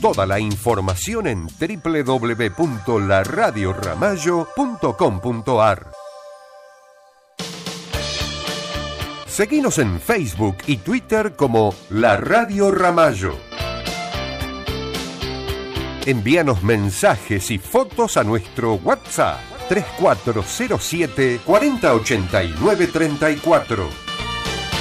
Toda la información en www.laradioramallo.com.ar. Seguinos en Facebook y Twitter como La Radio Ramallo. Envíanos mensajes y fotos a nuestro WhatsApp 3407 4089 34.